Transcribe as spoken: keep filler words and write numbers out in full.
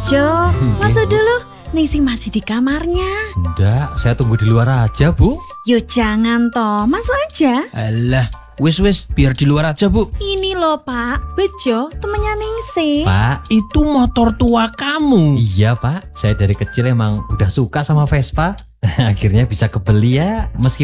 Bejo, masuk dulu. Ningsih masih di kamarnya. Ndak, saya tunggu di luar aja, Bu. Yo jangan toh, masuk aja. Alah, wis wis biar di luar aja, Bu. Ini loh Pak, Bejo temennya Ningsih. Pak. Itu motor tua kamu. Iya, Pak. Saya dari kecil emang udah suka sama Vespa. Akhirnya bisa kebeli ya, meski